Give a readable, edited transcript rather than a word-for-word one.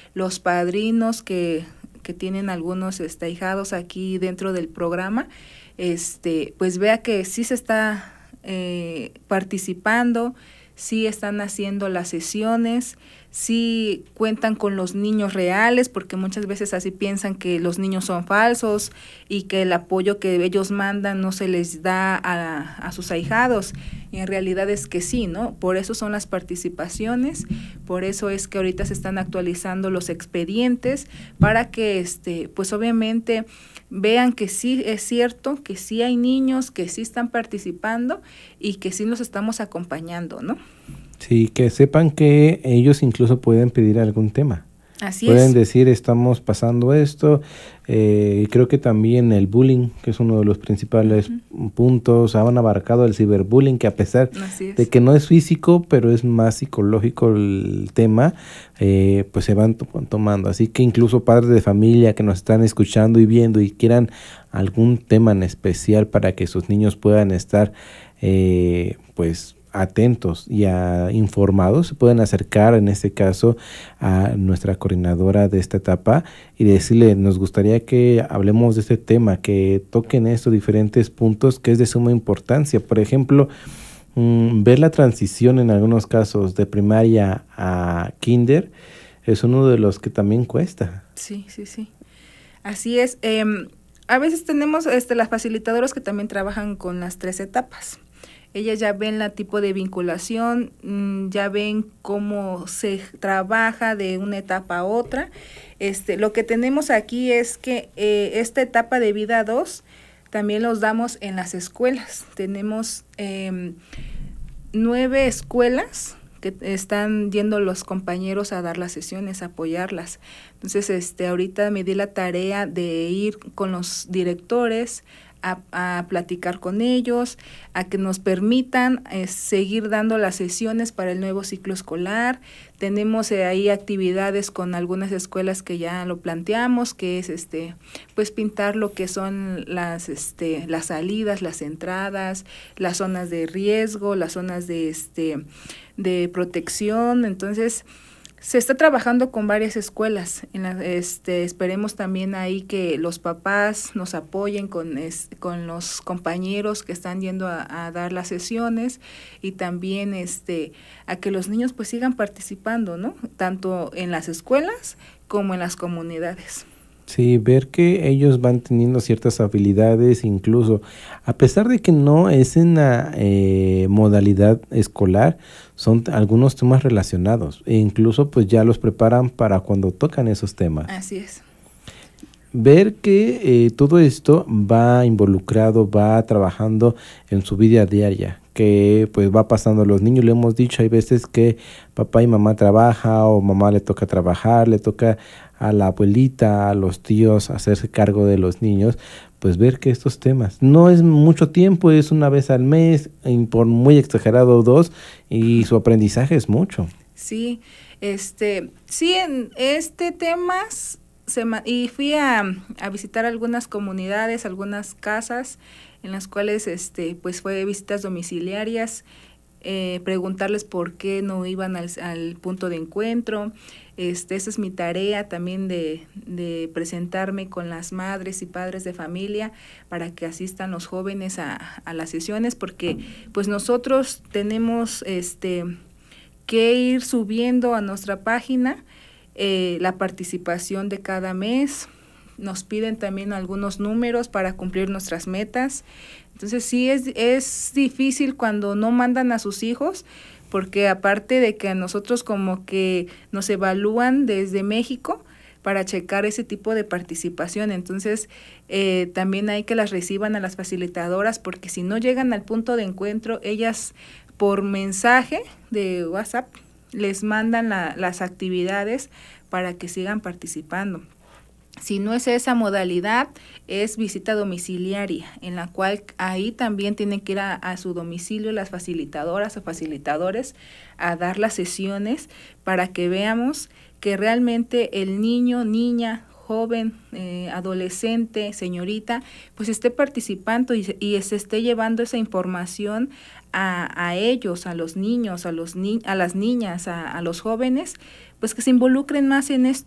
los padrinos que tienen algunos ahijados aquí dentro del programa, pues vea que sí se está participando, sí están haciendo las sesiones, sí cuentan con los niños reales, porque muchas veces así piensan que los niños son falsos y que el apoyo que ellos mandan no se les da a sus ahijados, y en realidad es que sí, ¿no? Por eso son las participaciones, por eso es que ahorita se están actualizando los expedientes, para que pues obviamente vean que sí es cierto, que sí hay niños que sí están participando y que sí los estamos acompañando, ¿no? Sí, que sepan que ellos incluso pueden pedir algún tema. Así pueden es. decir, estamos pasando esto, y creo que también el bullying, que es uno de los principales puntos, han abarcado el ciberbullying, que a pesar de que no es físico, pero es más psicológico el tema, pues se van tomando. Así que incluso padres de familia que nos están escuchando y viendo y quieran algún tema en especial para que sus niños puedan estar, pues, atentos y informados, se pueden acercar en este caso a nuestra coordinadora de esta etapa y decirle, nos gustaría que hablemos de este tema, que toquen estos diferentes puntos que es de suma importancia. Por ejemplo, ver la transición en algunos casos de primaria a kinder es uno de los que también cuesta. Sí. Así es. A veces tenemos las facilitadoras que también trabajan con las 3 etapas. Ellas ya ven la tipo de vinculación, ya ven cómo se trabaja de una etapa a otra. Lo que tenemos aquí es que esta etapa de vida 2 también los damos en las escuelas. Tenemos 9 escuelas que están yendo los compañeros a dar las sesiones, a apoyarlas. Entonces, ahorita me di la tarea de ir con los directores a platicar con ellos, a que nos permitan seguir dando las sesiones para el nuevo ciclo escolar. Tenemos ahí actividades con algunas escuelas que ya lo planteamos, que es pues pintar lo que son las salidas, las entradas, las zonas de riesgo, las zonas de protección. Entonces, se está trabajando con varias escuelas. Esperemos también ahí que los papás nos apoyen con los compañeros que están yendo a dar las sesiones, y también a que los niños pues sigan participando, ¿no? Tanto en las escuelas como en las comunidades. Sí, ver que ellos van teniendo ciertas habilidades, incluso a pesar de que no es en la modalidad escolar, son algunos temas relacionados e incluso pues ya los preparan para cuando tocan esos temas. Así es. Ver que todo esto va involucrado, va trabajando en su vida diaria, que pues va pasando a los niños. Le hemos dicho, hay veces que papá y mamá trabaja, o mamá le toca trabajar, le toca a la abuelita, a los tíos hacerse cargo de los niños. Pues ver que estos temas no es mucho tiempo, es una vez al mes, por muy exagerado 2, y su aprendizaje es mucho. Sí, sí, en temas y fui a visitar algunas comunidades, algunas casas en las cuales pues fue visitas domiciliarias, preguntarles por qué no iban al punto de encuentro. Esa es mi tarea también de presentarme con las madres y padres de familia para que asistan los jóvenes a las sesiones, porque pues nosotros tenemos que ir subiendo a nuestra página la participación de cada mes. Nos piden también algunos números para cumplir nuestras metas. Entonces sí es difícil cuando no mandan a sus hijos, porque aparte de que a nosotros como que nos evalúan desde México para checar ese tipo de participación, entonces también hay que las reciban a las facilitadoras, porque si no llegan al punto de encuentro, ellas por mensaje de WhatsApp les mandan las actividades para que sigan participando. Si no es esa modalidad, es visita domiciliaria, en la cual ahí también tienen que ir a su domicilio las facilitadoras o facilitadores a dar las sesiones, para que veamos que realmente el niño, niña, joven, adolescente, señorita, pues esté participando y se esté llevando esa información a ellos, a los niños, a las niñas, a los jóvenes, pues que se involucren más en